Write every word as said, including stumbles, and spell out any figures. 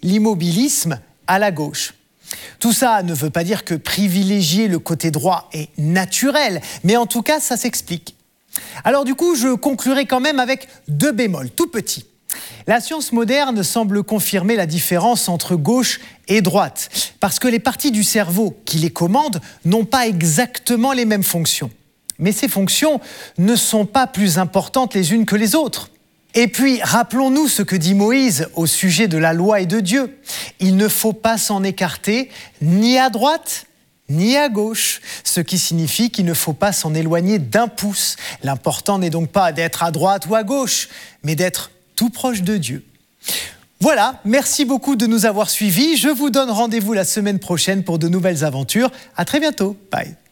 l'immobilisme à la gauche. Tout ça ne veut pas dire que privilégier le côté droit est naturel, mais en tout cas, ça s'explique. Alors du coup, je conclurai quand même avec deux bémols, tout petits. La science moderne semble confirmer la différence entre gauche et droite, parce que les parties du cerveau qui les commandent n'ont pas exactement les mêmes fonctions. Mais ces fonctions ne sont pas plus importantes les unes que les autres. Et puis, rappelons-nous ce que dit Moïse au sujet de la loi et de Dieu. Il ne faut pas s'en écarter ni à droite, ni à gauche, ce qui signifie qu'il ne faut pas s'en éloigner d'un pouce. L'important n'est donc pas d'être à droite ou à gauche, mais d'être tout proche de Dieu. Voilà, merci beaucoup de nous avoir suivis. Je vous donne rendez-vous la semaine prochaine pour de nouvelles aventures. À très bientôt. Bye.